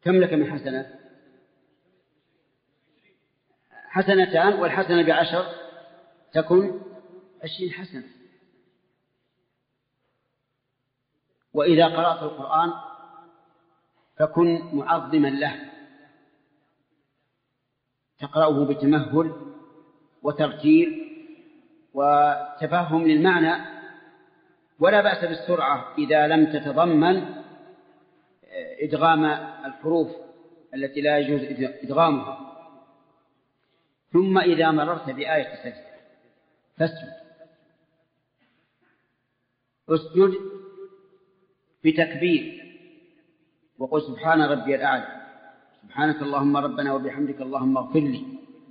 كم لك من حسنة؟ حسنتان، والحسنة ب10 تكن 20 حسنة. وإذا قرأت القرآن فكن معظما له، تقرأه بتمهل وترتيل وتفهم للمعنى، ولا بأس بالسرعة إذا لم تتضمن إدغام الحروف التي لا يجوز إدغامها. ثم إذا مررت بآية سجدة فاسجد، اسجد بتكبير وقل سبحان ربي الأعلى، سبحانك اللهم ربنا وبحمدك اللهم اغفر لي.